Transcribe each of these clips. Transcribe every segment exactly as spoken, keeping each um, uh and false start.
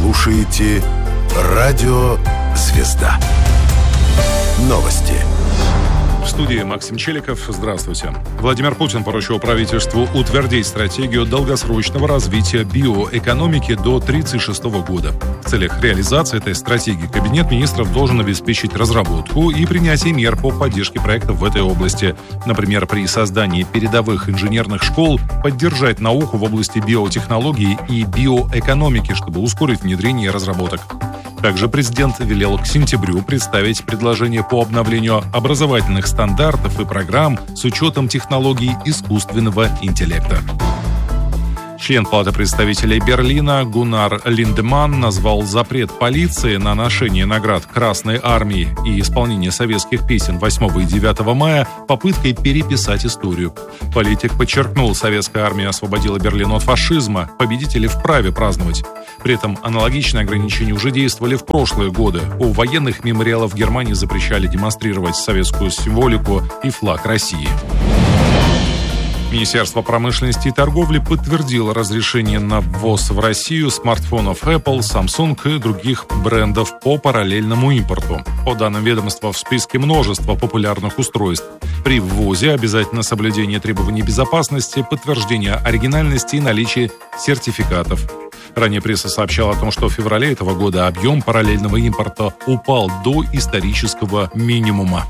слушаете радио «Звезда». Новости. В студии Максим Челиков. Здравствуйте. Владимир Путин поручил правительству утвердить стратегию долгосрочного развития биоэкономики до две тысячи тридцать шестого года. В целях реализации этой стратегии Кабинет министров должен обеспечить разработку и принятие мер по поддержке проектов в этой области. Например, при создании передовых инженерных школ поддержать науку в области биотехнологий и биоэкономики, чтобы ускорить внедрение разработок. Также президент велел к сентябрю представить предложение по обновлению образовательных стандартов и программ с учетом технологий искусственного интеллекта. Член Палаты представителей Берлина Гуннар Линдеманн назвал запрет полиции на ношение наград Красной Армии и исполнение советских песен восьмого и девятого мая попыткой переписать историю. Политик подчеркнул, советская армия освободила Берлин от фашизма, победители вправе праздновать. При этом аналогичные ограничения уже действовали в прошлые годы. У военных мемориалов Германии запрещали демонстрировать советскую символику и флаг России. Министерство промышленности и торговли подтвердило разрешение на ввоз в Россию смартфонов Apple, Samsung и других брендов по параллельному импорту. По данным ведомства, в списке множество популярных устройств. При ввозе обязательно соблюдение требований безопасности, подтверждение оригинальности и наличие сертификатов. Ранее пресса сообщала о том, что в феврале этого года объем параллельного импорта упал до исторического минимума.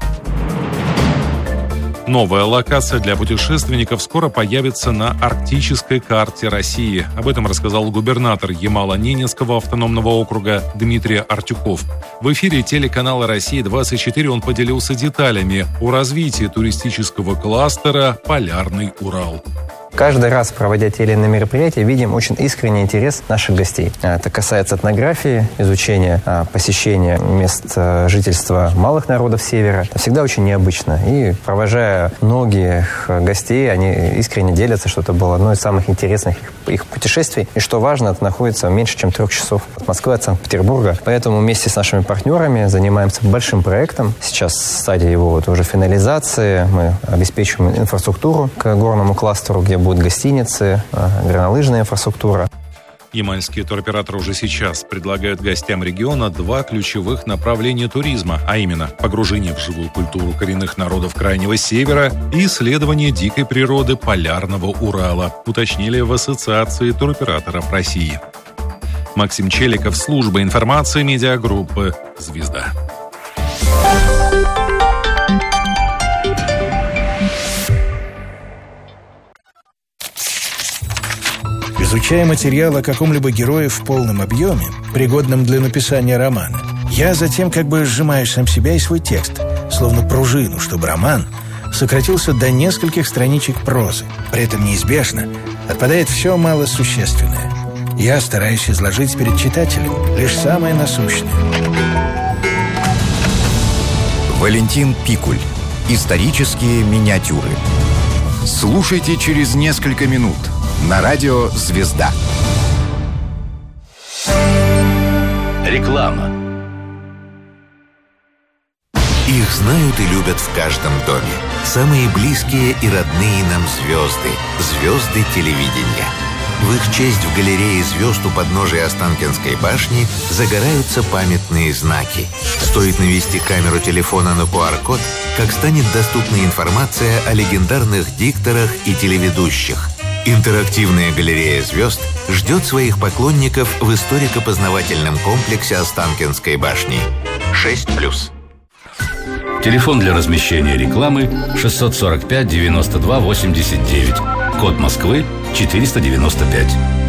Новая локация для путешественников скоро появится на арктической карте России. Об этом рассказал губернатор Ямало-Ненецкого автономного округа Дмитрий Артюков. В эфире телеканала «Россия двадцать четыре» он поделился деталями о развитии туристического кластера «Полярный Урал». Каждый раз, проводя те или иные мероприятия, видим очень искренний интерес наших гостей. Это касается этнографии, изучения, посещения мест жительства малых народов Севера. Это всегда очень необычно. И провожая многих гостей, они искренне делятся, что это было одно из самых интересных их путешествий. И что важно, это находится меньше, чем трех часов от Москвы, от Санкт-Петербурга. Поэтому вместе с нашими партнерами занимаемся большим проектом. Сейчас стадия его вот уже финализации. Мы обеспечиваем инфраструктуру к горному кластеру, где будут гостиницы, горнолыжная инфраструктура. Ямальские туроператоры уже сейчас предлагают гостям региона два ключевых направления туризма, а именно погружение в живую культуру коренных народов Крайнего Севера и исследование дикой природы Полярного Урала, уточнили в Ассоциации туроператоров России. Максим Челиков, служба информации медиагруппы «Звезда». Изучая материал о каком-либо герое в полном объеме, пригодном для написания романа, я затем как бы сжимаю сам себя и свой текст, словно пружину, чтобы роман сократился до нескольких страничек прозы. При этом неизбежно отпадает все малосущественное. Я стараюсь изложить перед читателем лишь самое насущное. Валентин Пикуль. Исторические миниатюры. Слушайте через несколько минут на радио «Звезда». Реклама. Их знают и любят в каждом доме. Самые близкие и родные нам звезды. Звезды телевидения. В их честь в галерее звезд у подножия Останкинской башни загораются памятные знаки. Стоит навести камеру телефона на ку ар код, как станет доступна информация о легендарных дикторах и телеведущих. Интерактивная галерея звезд ждет своих поклонников в историко-познавательном комплексе Останкинской башни. шесть плюс. Телефон для размещения рекламы шестьсот сорок пять девяносто два восемьдесят девять. Код Москвы четыреста девяносто пять.